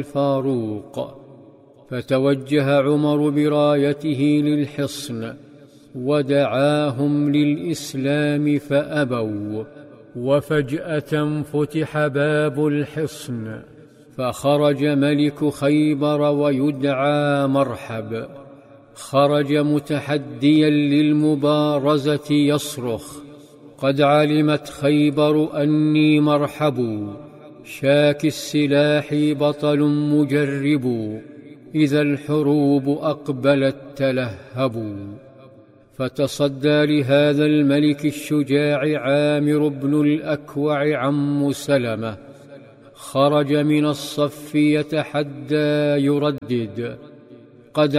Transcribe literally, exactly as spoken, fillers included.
الفاروق، فتوجه عمر برايته للحصن ودعاهم للإسلام فأبوا، وفجأة فتح باب الحصن فخرج ملك خيبر ويدعى مرحب. خرج متحديا للمبارزة يصرخ: قد علمت خيبر أني مرحب، شاك السلاح بطل مجرب، إذا الحروب أقبلت تلهبوا. فتصدى لهذا الملك الشجاع عامر بن الأكوع عم سلمة، خرج من الصف يتحدى يردد: قد